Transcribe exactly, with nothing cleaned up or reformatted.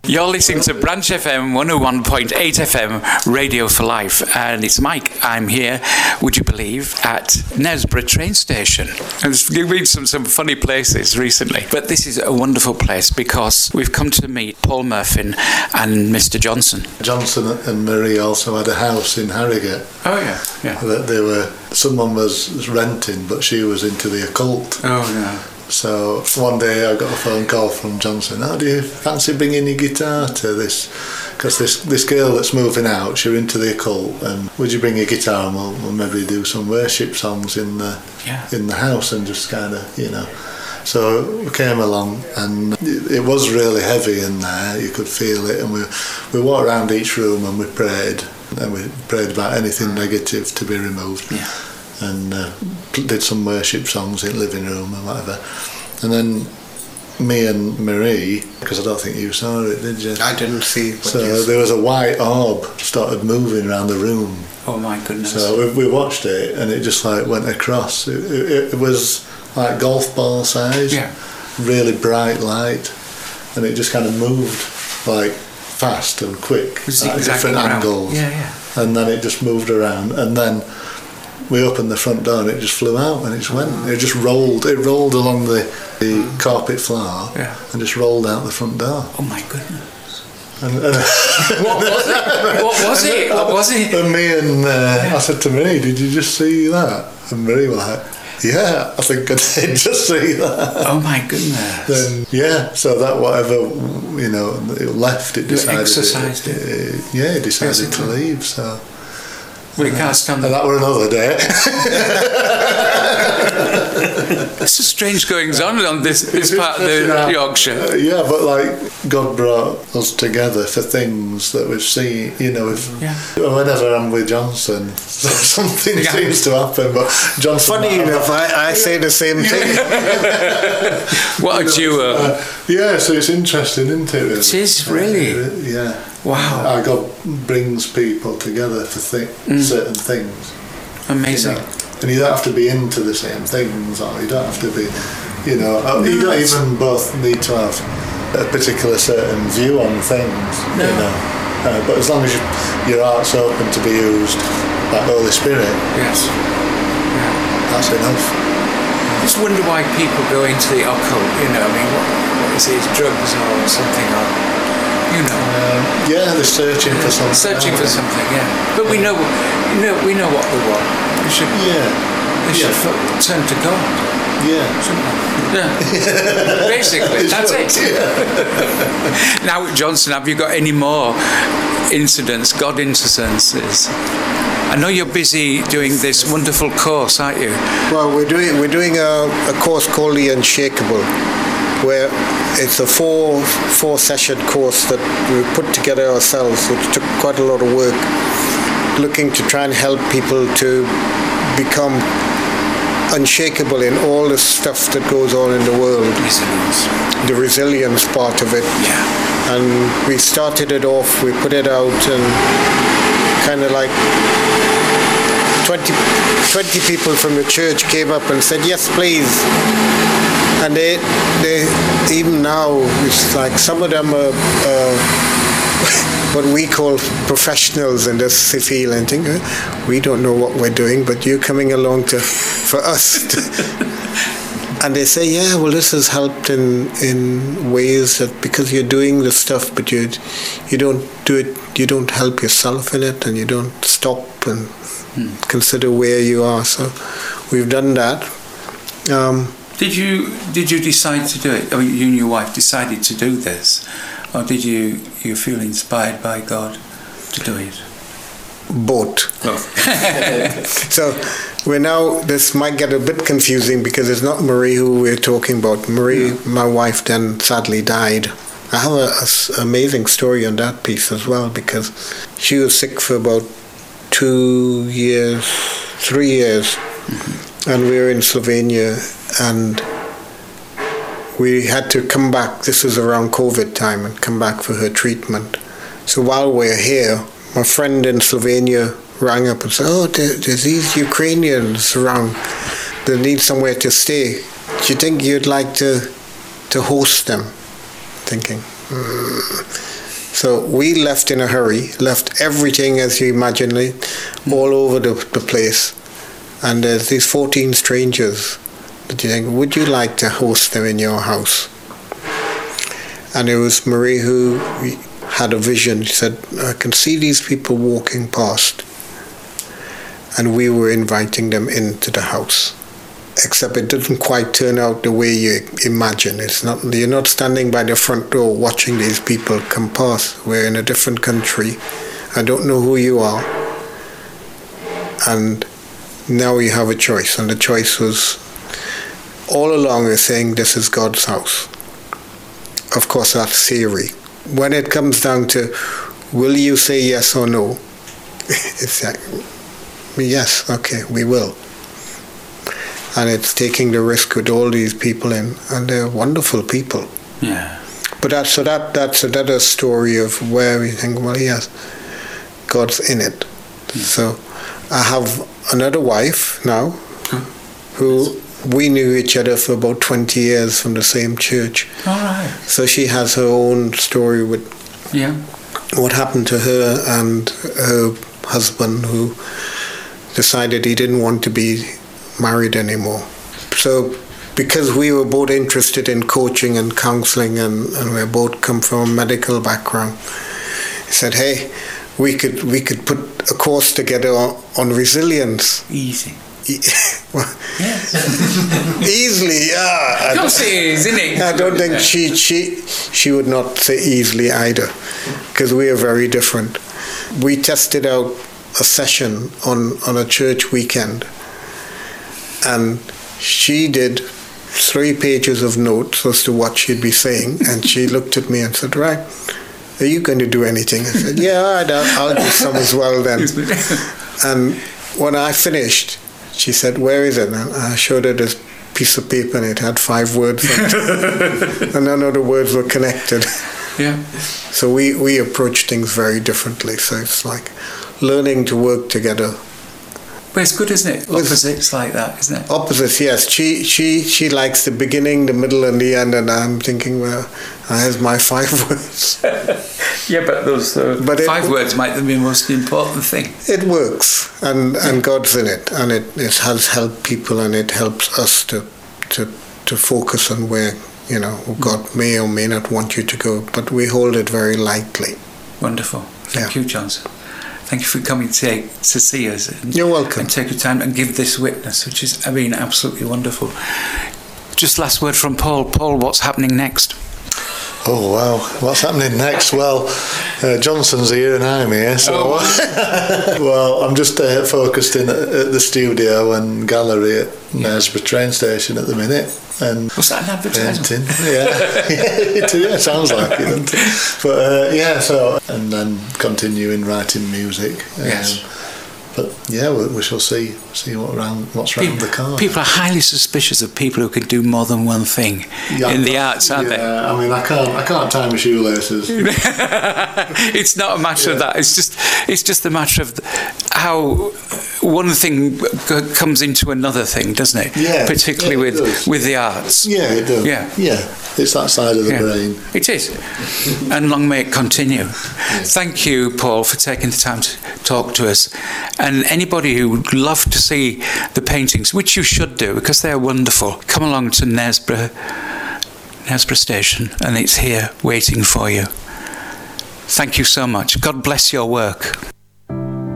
You're listening to Branch F M one oh one point eight F M, Radio for Life, and it's Mike. I'm here, would you believe, at Knaresborough train station. And we've been to some, some funny places recently, but this is a wonderful place because we've come to meet Paul Murphy and Mister Johnson. Johnson and Marie also had a house in Harrogate. Oh yeah, yeah. That they were, someone was renting, but she was into the occult. Oh yeah. So one day I got a phone call from Johnson. Oh, do you fancy bringing your guitar to this? Because this this girl that's moving out, she's into the occult, and would you bring your guitar and we'll, we'll maybe do some worship songs in the yeah. in the house and just kind of, you know. So we came along, and it, it was really heavy in there. You could feel it, and we we walked around each room and we prayed, and we prayed about anything negative to be removed. Yeah. And uh, did some worship songs in the living room and whatever. And then me and Marie, because I don't think you saw it, did you? I didn't see what So you there was a white orb started moving around the room. Oh my goodness. So we, we watched it, and it just like went across. It, it, it was like golf ball size, yeah. Really bright light, and it just kind of moved like fast and quick at exactly different around. angles. Yeah, yeah. And then it just moved around, and then we opened the front door and it just flew out, and it just went. It just rolled. It rolled along the, the carpet floor, yeah. and just rolled out the front door. Oh my goodness! And, and what was it? What was it? What was it? And me and uh, I said to Marie, "Did you just see that?" And Marie was like, "Yeah, I think I did just see that." Oh my goodness! Then yeah, so that whatever you know it left, it decided. You exercised it, it. it. Yeah, it decided to leave. So. We can't stand and that were another day. It's a strange goings on on this, this part of the yeah. Yorkshire. Uh, yeah, but like God brought us together for things that we've seen. You know, if yeah. whenever I'm with Johnson, something yeah. seems to happen. But Johnson, funny enough, I, I say the same thing. What a duo! Uh, yeah, so it's interesting, isn't it? Really? It is really. Uh, yeah. Wow. How God brings people together for thi- mm. certain things. Amazing. You know? And you don't have to be into the same things, or you don't have to be, you know, no, you don't even both need to have a particular certain view on things, no. you know. Uh, but as long as you, your heart's open to be used by Holy Spirit, yes, yeah. that's enough. I just wonder why people go into the occult, you know, I mean, what, what is it, drugs or something, or, you know. Um, yeah, they're searching yeah, for something. Searching for something, yeah. But we know, you know, we know what they want. They should, yeah. they should yeah. turn to God. Yeah. Yeah. Basically, that's right, it. Yeah. Now, Johnson, have you got any more incidents, God incidences? I know you're busy doing this wonderful course, aren't you? Well, we're doing we're doing a, a course called The Unshakable, where it's a four four session course that we put together ourselves, which took quite a lot of work, looking to try and help people to become unshakable in all the stuff that goes on in the world. Resilience. The resilience part of it. Yeah. And we started it off, we put it out, and kind of like twenty, twenty people from the church came up and said, yes, please. And they, they even now, it's like some of them are uh, what we call professionals in this field, and think, eh, we don't know what we're doing, but you're coming along to for us. To, and they say, yeah, well, this has helped in in ways that because you're doing the stuff, but you you don't do it, you don't help yourself in it, and you don't stop and hmm. consider where you are. So we've done that. Um, Did you did you decide to do it? I mean, you and your wife decided to do this, or did you you feel inspired by God to do it? Both. Oh. So we're now. This might get a bit confusing because it's not Marie who we're talking about. Marie, yeah. My wife, then sadly died. I have an amazing story on that piece as well, because she was sick for about two years, three years, mm-hmm. and we were in Slovenia. And we had to come back, this was around COVID time, and come back for her treatment. So while we're here, my friend in Slovenia rang up and said, oh, there, there's these Ukrainians around, they need somewhere to stay. Do you think you'd like to to host them? Thinking, mm. So we left in a hurry, left everything as you imagine it, all over the, the place. And there's these fourteen strangers that you think, would you like to host them in your house? And it was Marie who had a vision. She said, I can see these people walking past. And we were inviting them into the house. Except it didn't quite turn out the way you imagine. It's not, you're not standing by the front door watching these people come past. We're in a different country. I don't know who you are. And now you have a choice. And the choice was, all along we're saying this is God's house. Of course, that's theory. When it comes down to, will you say yes or no? It's like, yes, okay, we will. And it's taking the risk with all these people in, and they're wonderful people. Yeah. But that, so that that's another story of where we think, well, yes, God's in it. Yeah. So I have another wife now, huh? who we knew each other for about twenty years from the same church. All right. So she has her own story with yeah. what happened to her and her husband, who decided he didn't want to be married anymore. So because we were both interested in coaching and counseling, and, and we both come from a medical background, he said, hey, we could we could put a course together on, on resilience. Easy. E- well, yes. Easily, yeah. Don't say easy, isn't it? I don't think she she she would not say easily either, because we are very different. We tested out a session on, on a church weekend, and she did three pages of notes as to what she'd be saying, and she looked at me and said, right, are you going to do anything? I said, yeah, all right, I'll, I'll do some as well then. And when I finished, she said, where is it? And I showed her this piece of paper, and it had five words on it. And none of the words were connected. Yeah. So we, we approach things very differently. So it's like learning to work together. But it's good, isn't it? Opposites like that, isn't it? Opposites, yes. She she she likes the beginning, the middle, and the end, and I'm thinking, well, here's my five words. Yeah, but those uh, but five it, words might be the most important thing. It works, and, and God's in it, and it, it has helped people, and it helps us to to to focus on where, you know, God may or may not want you to go, but we hold it very lightly. Wonderful. Thank yeah. you, Johnson. Thank you for coming to, to see us. And, You're welcome. And take your time and give this witness, which is, I mean, absolutely wonderful. Just last word from Paul. Paul, what's happening next? Oh, wow. What's happening next? Well, uh, Johnson's here and I'm here, so... Oh. Well, I'm just uh, focused in at, at the studio and gallery at Knaresborough train station at the minute. And was that an advertisement? Painting. Yeah. yeah, it, yeah, it sounds like it, doesn't it? But uh, yeah, so, and then continuing writing music. Um, yes. But yeah, we, we shall see see what around what's around people, the corner. People are highly suspicious of people who can do more than one thing yeah, in the arts, aren't yeah, they? I mean, I can't I can't tie my shoelaces. It's not a matter yeah. of that. It's just it's just a matter of how one thing comes into another thing, doesn't it? Yeah. Particularly yeah, with with the arts. Yeah, it does. Yeah. Yeah. It's that side of the yeah. brain. It is. And long may it continue. Yeah. Thank you, Paul, for taking the time to talk to us. And anybody who would love to see the paintings, which you should do because they're wonderful, come along to Knaresborough, Knaresborough Station, and it's here waiting for you. Thank you so much. God bless your work.